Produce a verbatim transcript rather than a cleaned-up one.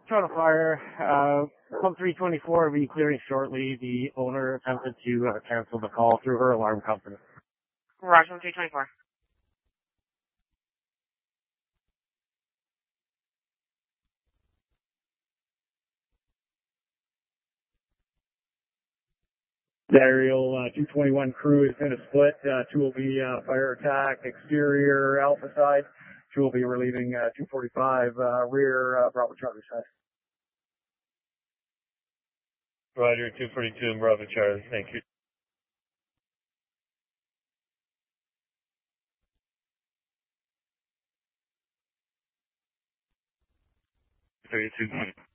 Toronto Fire, uh, pump three twenty-four will be clearing shortly. The owner attempted to uh, cancel the call through her alarm company. Roger, three twenty-four. The aerial uh, two twenty-one crew is going to split. Uh, two will be uh, fire attack exterior alpha side. Two will be relieving uh, two forty-five uh, rear uh, Bravo Charlie side. Roger, two forty-two and Bravo Charlie. Thank you. thirty-two.